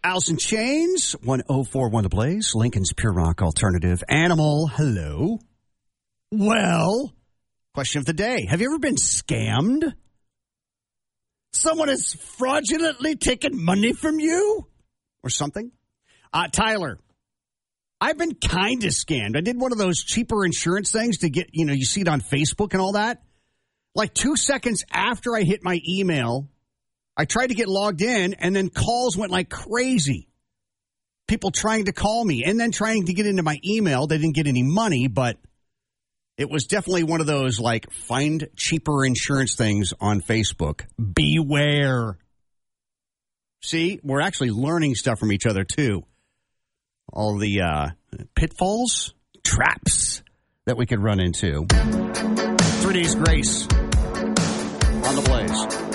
Alice in Chains, 1041 The Blaze, Lincoln's Pure Rock Alternative. Animal, hello. Well, question of the day. Have you ever been scammed? Someone has fraudulently taken money from you? Or something? Tyler, I've been kind of scammed. I did one of those cheaper insurance things to get, you see it on Facebook and all that. Like 2 seconds after I hit my email, I tried to get logged in, and then calls went like crazy. People trying to call me and then trying to get into my email. They didn't get any money, but it was definitely one of those, like, find cheaper insurance things on Facebook. Beware. See, we're actually learning stuff from each other, too. All the pitfalls, traps that we could run into. 3 Days Grace on the Blaze.